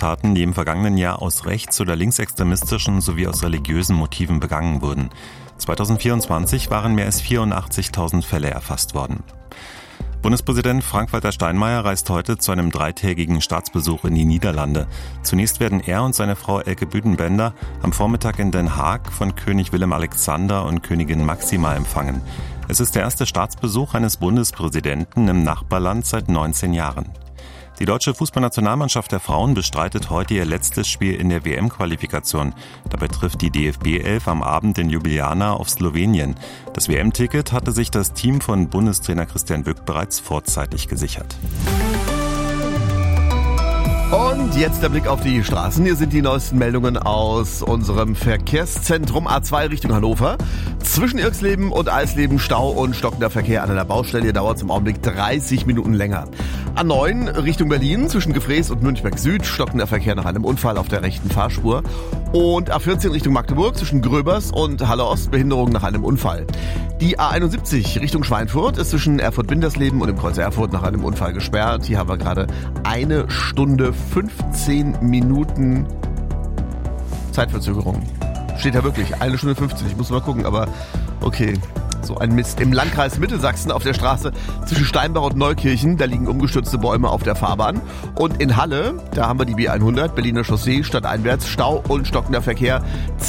Straftaten, die im vergangenen Jahr aus rechts- oder linksextremistischen sowie aus religiösen Motiven begangen wurden. 2024 waren mehr als 84.000 Fälle erfasst worden. Bundespräsident Frank-Walter Steinmeier reist heute zu einem 3-tägigen Staatsbesuch in die Niederlande. Zunächst werden er und seine Frau Elke Büdenbender am Vormittag in Den Haag von König Willem-Alexander und Königin Máxima empfangen. Es ist der erste Staatsbesuch eines Bundespräsidenten im Nachbarland seit 19 Jahren. Die deutsche Fußballnationalmannschaft der Frauen bestreitet heute ihr letztes Spiel in der WM-Qualifikation. Dabei trifft die DFB-11 am Abend in Ljubljana auf Slowenien. Das WM-Ticket hatte sich das Team von Bundestrainer Christian Wück bereits vorzeitig gesichert. Und jetzt der Blick auf die Straßen. Hier sind die neuesten Meldungen aus unserem Verkehrszentrum A2 Richtung Hannover. Zwischen Irxleben und Eisleben Stau und stockender Verkehr an einer Baustelle. Dauert zum Augenblick 30 Minuten länger. A9 Richtung Berlin zwischen Gefrees und Münchberg Süd. Stockender Verkehr nach einem Unfall auf der rechten Fahrspur. Und A14 Richtung Magdeburg zwischen Gröbers und Halle Ost. Behinderung nach einem Unfall. Die A71 Richtung Schweinfurt ist zwischen Erfurt-Bindersleben und dem Kreuz Erfurt nach einem Unfall gesperrt. Hier haben wir gerade 1 Stunde 15 Minuten Zeitverzögerung. Steht da wirklich, 1 Stunde 15, ich muss mal gucken, aber okay. So ein Mist. Im Landkreis Mittelsachsen auf der Straße zwischen Steinbach und Neukirchen, da liegen umgestürzte Bäume auf der Fahrbahn. Und in Halle, da haben wir die B100, Berliner Chaussee, stadteinwärts, Stau und stockender Verkehr.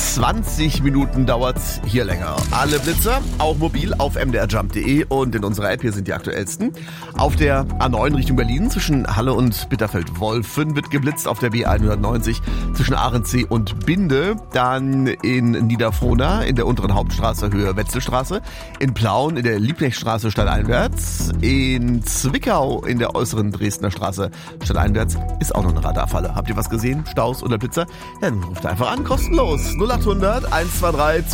20 Minuten dauert's hier länger. Alle Blitzer, auch mobil auf mdrjump.de und in unserer App, hier sind die aktuellsten. Auf der A9 Richtung Berlin zwischen Halle und Bitterfeld-Wolfen wird geblitzt, auf der B190 zwischen Arendsee und Binde. Dann in Niederfrohna in der unteren Hauptstraße Höhe Wetzelstraße. In Plauen in der Liebknechtstraße stadteinwärts. In Zwickau in der äußeren Dresdner Straße stadteinwärts ist auch noch eine Radarfalle. Habt ihr was gesehen? Staus oder Blitzer? Ja, dann ruft einfach an, kostenlos. 0800 123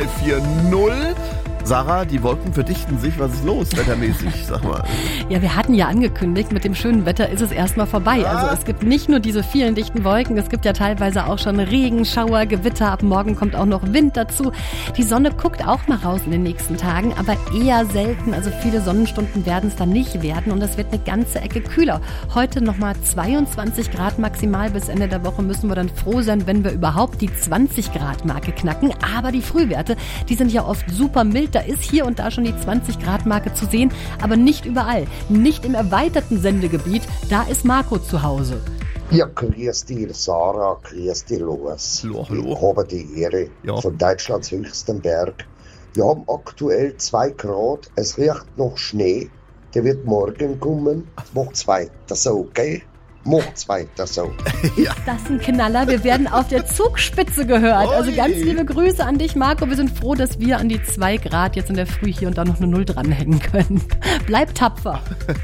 2340. Sarah, die Wolken verdichten sich. Was ist los, wettermäßig? Sag mal. Ja, wir hatten ja angekündigt, mit dem schönen Wetter ist es erstmal vorbei. Ja. Also es gibt nicht nur diese vielen dichten Wolken, es gibt ja teilweise auch schon Regen, Schauer, Gewitter. Ab morgen kommt auch noch Wind dazu. Die Sonne guckt auch mal raus in den nächsten Tagen, aber eher selten. Also viele Sonnenstunden werden es dann nicht werden und es wird eine ganze Ecke kühler. Heute nochmal 22 Grad maximal. Bis Ende der Woche müssen wir dann froh sein, wenn wir überhaupt die 20-Grad-Marke knacken. Aber die Frühwerte, die sind ja oft super mild. Da ist hier und da schon die 20-Grad-Marke zu sehen, aber nicht überall. Nicht im erweiterten Sendegebiet, da ist Marco zu Hause. Ja, grüß dir Sarah, grüß dir Louis. Hallo. Ich habe die Ehre von Deutschlands höchsten Berg. Wir haben aktuell 2 Grad, es riecht noch Schnee, der wird morgen kommen. Macht's weiter so, gell? Macht's weiter so. Ja. Das ist ein Knaller. Wir werden auf der Zugspitze gehört. Also ganz liebe Grüße an dich, Marco. Wir sind froh, dass wir an die 2 Grad jetzt in der Früh hier und da noch eine 0 dranhängen können. Bleib tapfer.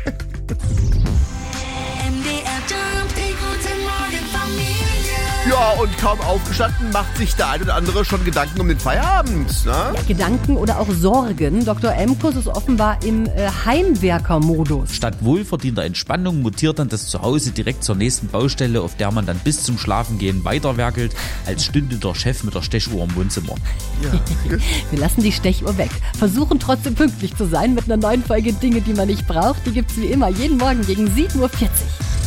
Ja, und kaum aufgestanden, macht sich der ein oder andere schon Gedanken um den Feierabend. Ne? Ja, Gedanken oder auch Sorgen. Dr. Emkus ist offenbar im Heimwerker-Modus. Statt wohlverdienter Entspannung mutiert dann das Zuhause direkt zur nächsten Baustelle, auf der man dann bis zum Schlafengehen weiterwerkelt, als stünde der Chef mit der Stechuhr im Wohnzimmer. Ja. Wir lassen die Stechuhr weg. Versuchen trotzdem pünktlich zu sein mit einer neuen Folge Dinge, die man nicht braucht. Die gibt's wie immer jeden Morgen gegen 7.40 Uhr.